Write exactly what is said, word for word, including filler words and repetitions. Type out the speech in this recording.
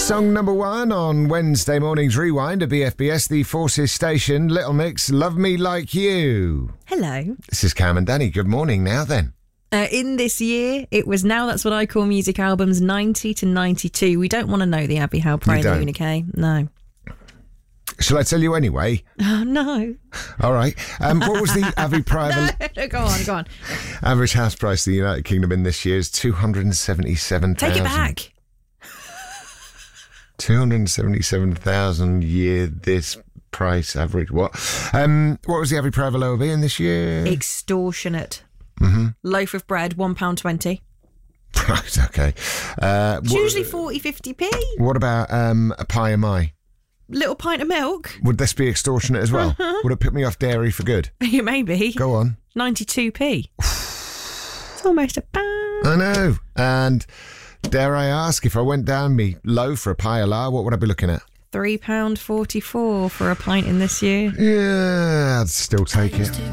Song number one on Wednesday morning's Rewind at B F B S, the Forces station. Little Mix, Love Me Like You. Hello. This is Cam and Danny. Good morning now then. Uh, in this year, it was Now That's What I Call Music albums ninety to ninety-two. We don't want to know the Abbey Howe Prayer Unit, okay? No. Shall I tell you anyway? Oh, no. All right. Um, what was the average private? no, no, go on, go on. Average house price of the United Kingdom in this year is two hundred seventy-seven thousand. Take it back. two hundred seventy-seven thousand year this price average. What? Um, what was the average private lower be in this year? Extortionate. Mm-hmm. Loaf of bread, one pound twenty. Right, okay. Uh, It's what, usually forty, fifty p. What about um, a pie of my? Little pint of milk. Would this be extortionate as well? Uh-huh. Would it put me off dairy for good? It may be. Go on. ninety-two p. It's almost a pound. I know. And dare I ask, if I went down me low for a pie of la, what would I be looking at? three pounds forty-four for a pint in this year. Yeah, I'd still take it.